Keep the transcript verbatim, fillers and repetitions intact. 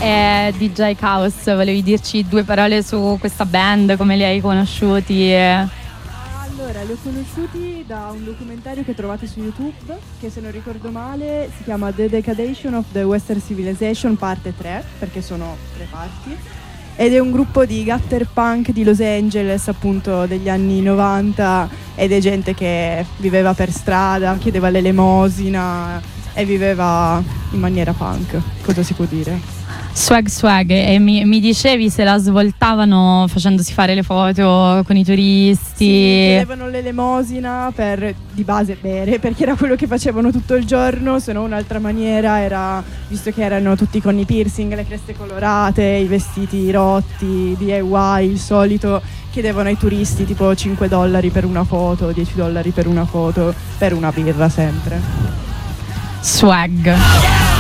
e D J Chaos, volevi dirci due parole su questa band, come li hai conosciuti? Allora, li ho conosciuti da un documentario che trovate su YouTube, che se non ricordo male si chiama The Decadation of the Western Civilization parte tre, perché sono tre parti, ed è un gruppo di gutter punk di Los Angeles, appunto degli anni novanta, ed è gente che viveva per strada, chiedeva l'elemosina e viveva in maniera punk, cosa si può dire? Swag swag, e mi, mi dicevi se la svoltavano facendosi fare le foto con i turisti. Sì, chiedevano l'elemosina per di base bere, perché era quello che facevano tutto il giorno, se no un'altra maniera era, visto che erano tutti con i piercing, le creste colorate, i vestiti rotti, D I Y, il solito, chiedevano ai turisti tipo cinque dollari per una foto, dieci dollari per una foto, per una birra sempre. Swag.